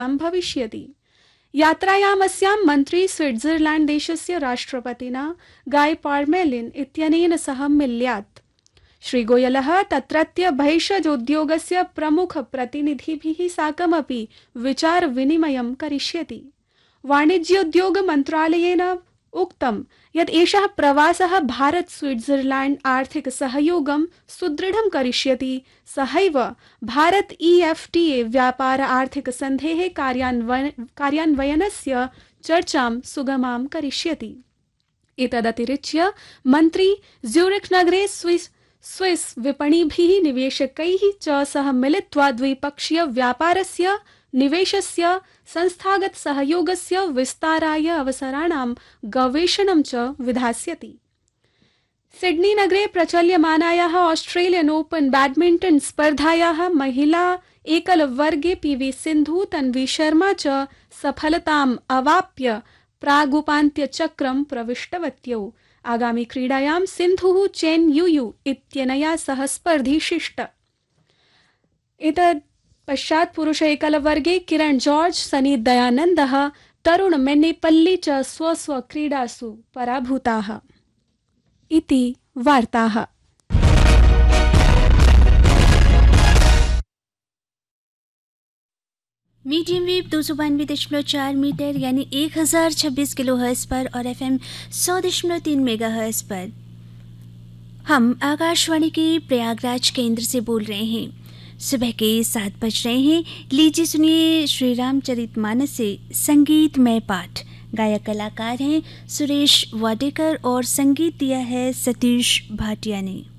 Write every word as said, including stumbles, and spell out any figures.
भविष्यति। यात्रायाम् अस्यां मन्त्री स्विट्जर्लैण्ड देशस्य राष्ट्रपतिना गाय पार्मेलिन इत्यनेन सह मिल्यात्। श्री गोयलः तत्रत्य भैषजोद्योगस्य प्रमुखप्रतिनिधिभिः साकमपि विचारविनिमयं करिष्यति। वाणिज्योद्योग मन्त्रालयेन उक्तं यत् एषः प्रवासः भारत स्विट्जर्लैण्ड आर्थिक सहयोगं सुदृढं करिष्यति। सहैव भारत ईएफटीए व्यापार आर्थिक सन्धेः कार्यान्वयनस्य चर्चां सुगमां करिष्यति। एतदतिरिच्य मन्त्री ज्यूरिख नगरे स्विस् स्विस् विपणिभिः निवेशकैः च सह मिलित्वा द्विपक्षीय व्यापारस्य निवेशस्य संस्थागत सहयोगस्य विस्ताराय अवसराणां गवेषणं च विधास्यति। सिडनी नगरे प्रचल्यमानायाः ऑस्ट्रेलियन ओपन बैडमिंटन स्पर्धायाः महिला एकल वर्गे पीवी सिन्धु तन्वी शर्मा च सफलताम् अवाप्य प्रागुपान्त्यचक्रं प्रविष्टवत्यौ। आगामी क्रीडायां सिन्धुः चेन युयु इत्यनया सह स्पर्धिष्यति। एतद् पश्चात् पुरुष एकल वर्गे किरण जॉर्ज, सनी दयानन्दः, तरुण मेन्नेपल्ली च स्व स्व क्रीडासु पराभूताः। इति वार्ताः। मीडियम वेव दो सौ बानवे दशमलव चार मीटर यानी एक हजार छब्बीस किलो हर्ट्ज पर और एफ एम सौ दशमलव तीन मेगा हर्ट्ज पर हम आकाशवाणी के प्रयागराज केंद्र से बोल रहे हैं। सुबह के सात बज रहे हैं। लीजिए सुनिए श्री रामचरितमानस से संगीतमय पाठ। गायक कलाकार हैं सुरेश वाडेकर और संगीत दिया है सतीश भाटिया ने।